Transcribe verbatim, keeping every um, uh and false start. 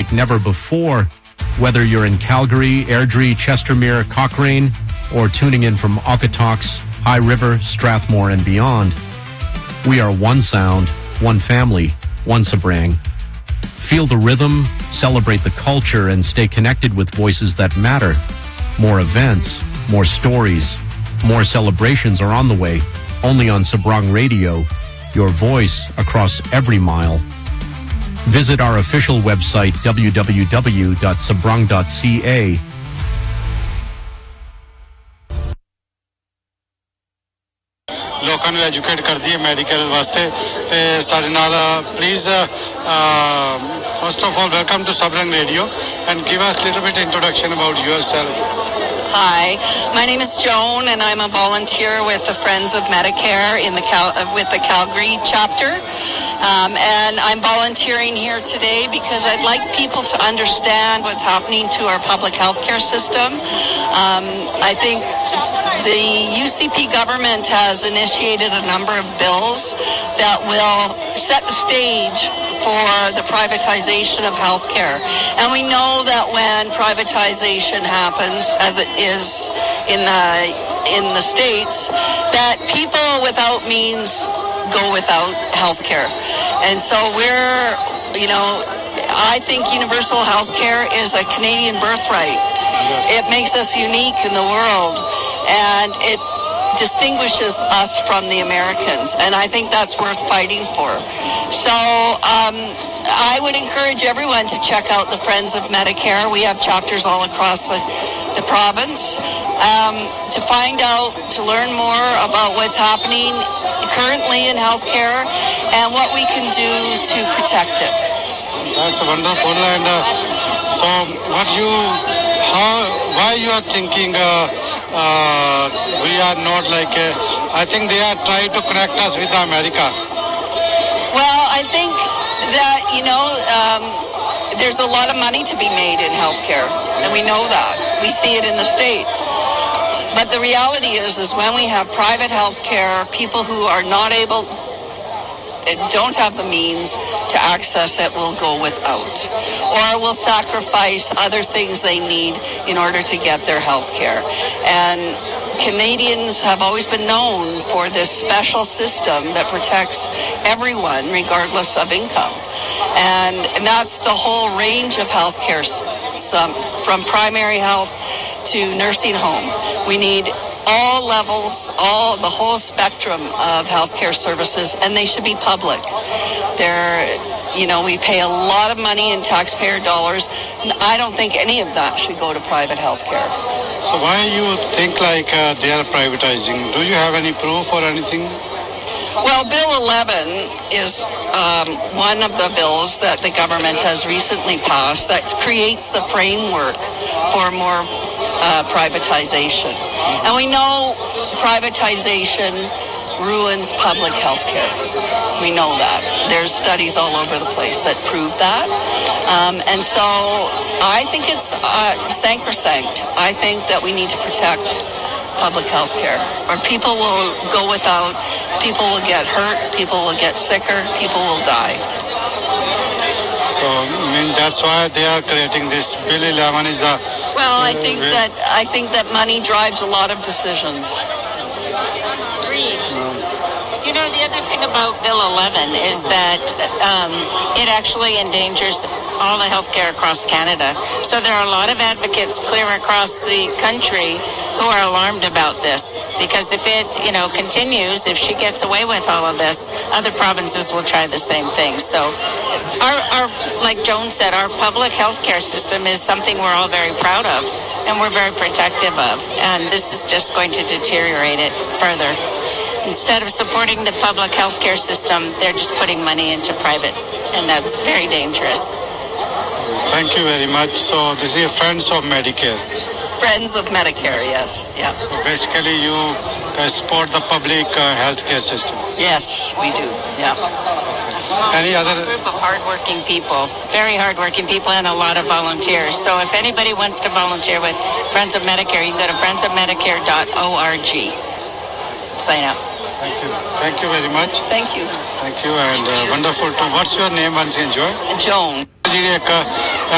like never before, whether you're in Calgary, Airdrie, Chestermere, Cochrane, or tuning in from Okotoks, High River, Strathmore, and beyond. We are one sound, one family, one Sabrang. Feel the rhythm, celebrate the culture, and stay connected with voices that matter. More events, more stories, more celebrations are on the way, only on Sabrang Radio, your voice across every mile. Visit our official website, w w w dot sabrang dot c a. लोगों ने educate कर दिए medical वास्ते सारे नाल please first of all welcome to Sabrang Radio and give us a little bit introduction about yourself. Hi, my name is Joan and I'm a volunteer with the Friends of Medicare in the Cal- with the Calgary chapter. Um, and I'm volunteering here today because I'd like people to understand what's happening to our public health care system. Um, I think the U C P government has initiated a number of bills that will set the stage for the privatization of healthcare. And we know that when privatization happens, as it is in the, in the States, that people without means go without healthcare. And so we're, you know, I think universal healthcare is a Canadian birthright. It makes us unique in the world, and it distinguishes us from the Americans, and I think that's worth fighting for. So um, I would encourage everyone to check out the Friends of Medicare. We have chapters all across the, the province um, to find out, to learn more about what's happening currently in healthcare and what we can do to protect it. That's wonderful. And uh, so what you, how, why you are thinking uh, uh, we are not like, uh, I think they are trying to connect us with America. Well, I think that, you know, um, there's a lot of money to be made in healthcare, and we know that. We see it in the States. But the reality is, is when we have private healthcare, people who are not able, don't have the means to access it will go without, or will sacrifice other things they need in order to get their health care. And Canadians have always been known for this special system that protects everyone regardless of income. And, and that's the whole range of health care, some, from primary health to nursing home. We need all levels, all the whole spectrum of healthcare services, and they should be public. They're, you know, we pay a lot of money in taxpayer dollars. I don't think any of that should go to private healthcare. So why you think like uh, they are privatizing? Do you have any proof or anything? Well, Bill eleven is um, one of the bills that the government has recently passed that creates the framework for more uh, privatization. And we know privatization ruins public health care. We know that. There's studies all over the place that prove that. Um, and so I think it's uh, sacrosanct. I think that we need to protect public health care, or people will go without, people will get hurt, people will get sicker, people will die. So, I mean, that's why they are creating this. Bill eleven is the... Well, I think uh, that I think that money drives a lot of decisions. Agreed. You know, the other thing about Bill eleven is that um, it actually endangers all the healthcare across Canada. So there are a lot of advocates clear across the country who are alarmed about this, because if it, you know, continues, if she gets away with all of this, other provinces will try the same thing. So our, our like Joan said, our public healthcare system is something we're all very proud of and we're very protective of. And this is just going to deteriorate it further. Instead of supporting the public healthcare system, they're just putting money into private, and that's very dangerous. Thank you very much. So this is Friends of Medicare. Friends of Medicare, yes. Yeah. So basically you uh, support the public uh, healthcare system. Yes, we do. Yeah. Any other group of hardworking people, very hardworking people, and a lot of volunteers. So if anybody wants to volunteer with Friends of Medicare, you can go to friends of medicare dot org. Sign up. Thank you. Thank you very much. Thank you. Thank you, and uh, wonderful to. What's your name once again, Joy? Joan.